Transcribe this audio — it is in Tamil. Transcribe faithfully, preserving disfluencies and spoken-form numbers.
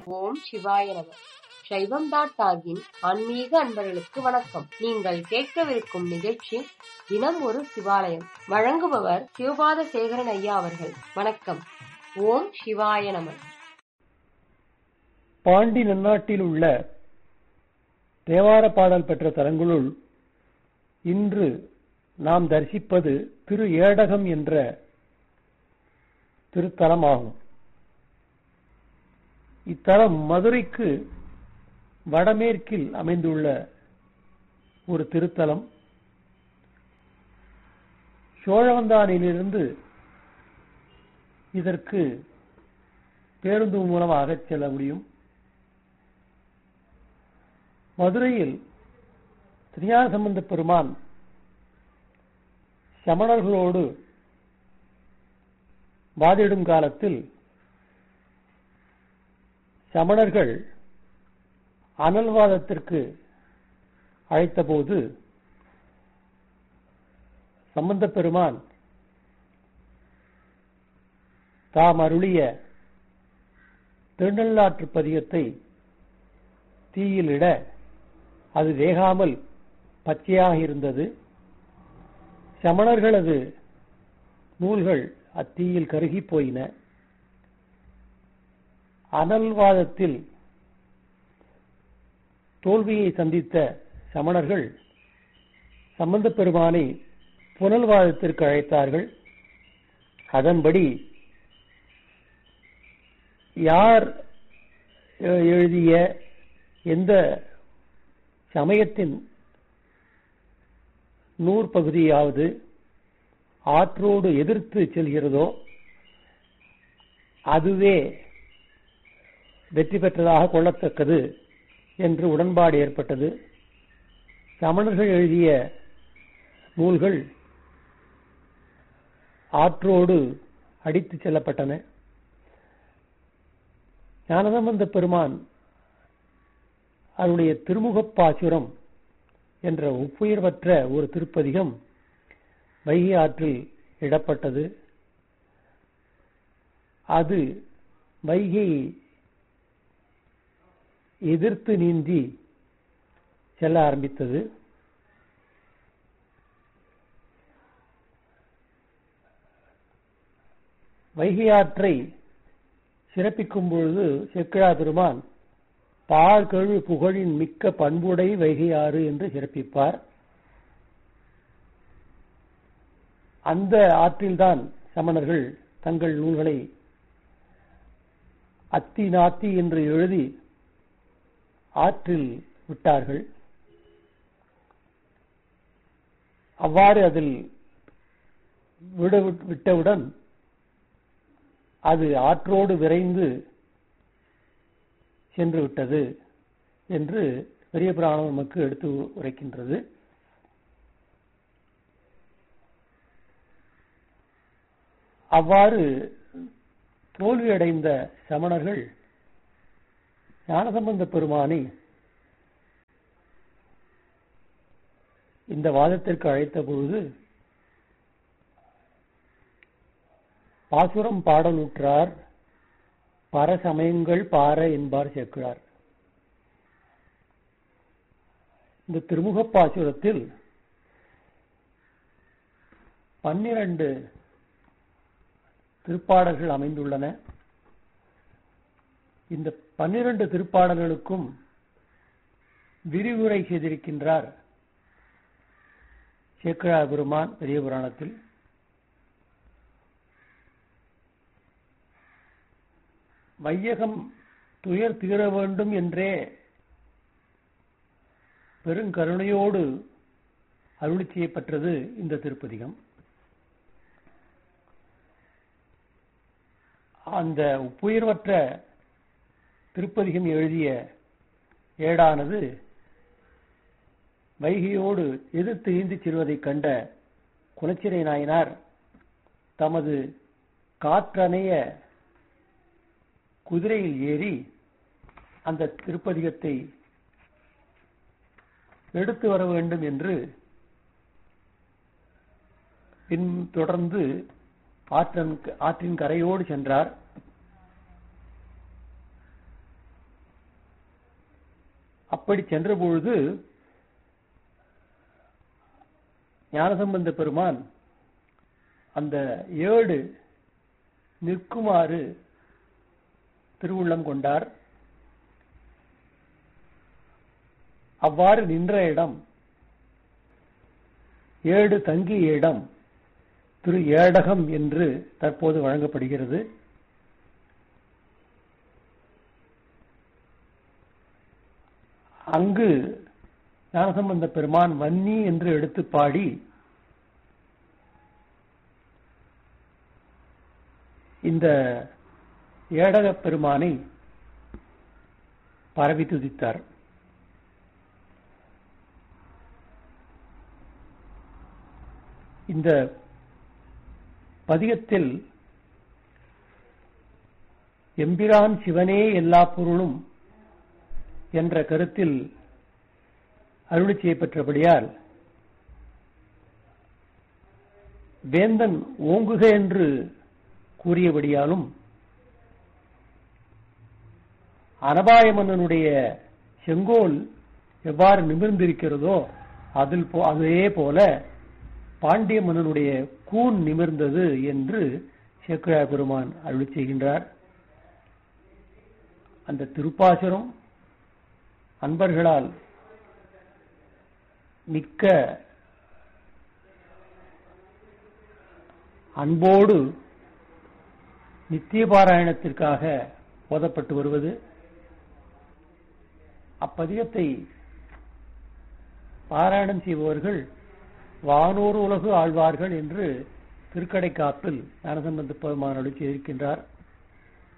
ஓம் சிவாய நம. சைவம் டாட் டாகின் ஆன்மீக அன்பர்களுக்கு வணக்கம். நீங்கள் கேட்கவிருக்கும் நிகழ்ச்சி தினம் ஒரு சிவாலயம். வழங்குபவர் சிவபாத சேகரன் ஐயா அவர்கள். வணக்கம். ஓம் சிவாய நம. பாண்டி நன்னாட்டில் உள்ள தேவார பாடல் பெற்ற தலங்களுள் இன்று நாம் தரிசிப்பது திரு ஏடகம் என்ற திருத்தலமாகும். இத்தலம் மதுரைக்கு வடமேற்கில் அமைந்துள்ள ஒரு திருத்தலம். சோழவந்தானிலிருந்து இதற்கு பேருந்து மூலமாக செல்ல முடியும். மதுரையில் திருஞான சம்பந்த பெருமான் சமணர்களோடு வாதிடும் காலத்தில் சமணர்கள் அனல்வாதத்திற்கு அழைத்தபோது சம்பந்த பெருமான் தாம் அருளிய திருநள்ளாற்று பதிகத்தை தீயிலிட அது வேகாமல் பச்சையாக இருந்தது. சமணர்களது நூல்கள் அத்தீயில் கருகி போயின. அனல்வாதத்தில் தோல்வியை சந்தித்த சமணர்கள் சம்பந்த பெருமானை புனல்வாதத்திற்கு அழைத்தார்கள். அதன்படி யார் எழுதிய எந்த சமயத்தின் நூற்பகுதியாவது ஆற்றோடு எதிர்த்து செல்கிறதோ அதுவே வெற்றி பெற்றதாக கொள்ளத்தக்கது என்று உடன்பாடு ஏற்பட்டது. சமணர்கள் எழுதிய நூல்கள் ஆற்றோடு அடித்து செல்லப்பட்டன. ஞானசம்பந்த பெருமான் அவருடைய திருமுகப்பாசுரம் என்ற ஒப்புயர்வற்ற ஒரு திருப்பதிகம் வைகை ஆற்றில் இடப்பட்டது. அது வைகை எதிர்த்து நீந்தி செல்ல ஆரம்பித்தது. வைகை ஆற்றை சிறப்பிக்கும் பொழுது செக்கிழா பெருமான் பாழ்கழு புகழின் மிக்க பண்புடை வைகை ஆறு என்று சிறப்பிப்பார். அந்த ஆற்றில்தான் சமணர்கள் தங்கள் நூல்களை அத்தி நாத்தி என்று எழுதி ஆற்றில் விட்டார்கள். அவ்வாறு அதில் விட்டவுடன் அது ஆற்றோடு விரைந்து சென்று விட்டது என்று பெரிய புராணம் நமக்கு எடுத்து உரைக்கின்றது. அவ்வாறு தோல்வியடைந்த சமணர்கள் ஞானசம்பந்த பெருமானை இந்த வாதத்திற்கு அழைத்த பொழுது பாசுரம் பாடலுற்றார் பரசமயங்கள் பார என்பார் சேர்க்கிறார். இந்த திருமுக பாசுரத்தில் பன்னிரண்டு திருப்பாடல்கள் அமைந்துள்ளன. இந்த பன்னிரண்டு திருப்பாடல்களுக்கும் விரிவுரை செய்திருக்கின்றார் சேக்கிழா பெருமான் பெரிய புராணத்தில். வையகம் துயர் தீர வேண்டும் என்றே பெருங்கருணையோடு அருளி செய்யப்பட்டது இந்த திருப்பதிகம். அந்த உப்புயர்வற்ற திருப்பதிகம் எழுதிய ஏடானது வைகையோடு எதிர்த்து ஈந்து செல்வதைக் கண்ட குலச்சிறை நாயனார் தமது காற்றணைய குதிரையில் ஏறி அந்த திருப்பதிகத்தை எடுத்து வர வேண்டும் என்று பின் தொடர்ந்து ஆற்றின் ஆற்றின் கரையோடு சென்றார். அப்படி சென்ற பொழுது ஞானசம்பந்த பெருமான் அந்த ஏடு நிற்குமாறு திருவுள்ளம் கொண்டார். அவ்வாறு நின்ற இடம், ஏடு தங்கிய இடம் திரு ஏடகம் என்று தற்போது வழங்கப்படுகிறது. அங்கு ஞானசம்பந்த பெருமான் வன்னி என்று எடுத்து பாடி இந்த ஏடக பெருமானை பரவி துதித்தார். இந்த பதிகத்தில் எம்பிரான் சிவனே எல்லா பொருளும் என்ற கருத்தில் அருளி செய்யப்பெற்றபடியால் வேந்தன் ஓங்குக என்று கூறியபடியாலும் அனபாய மன்னனுடைய செங்கோல் எவ்வாறு நிமிர்ந்திருக்கிறதோ அதில் அதே போல பாண்டிய மன்னனுடைய கூன் நிமிர்ந்தது என்று சேக்கிழார் பெருமான் அருளி செய்கின்றார். அந்த திருப்பாசுரம் அன்பர்களால் மிக்க அன்போடு நித்திய பாராயணத்திற்காக ஓதப்பட்டு வருவது. அப்பதிகத்தை பாராயணம் செய்பவர்கள் வானோர் உலகு ஆழ்வார்கள் என்று திருக்கடைக்காப்பில் ஞானசம்பந்த பெருமான் அருளி செய்திருக்கின்றார்.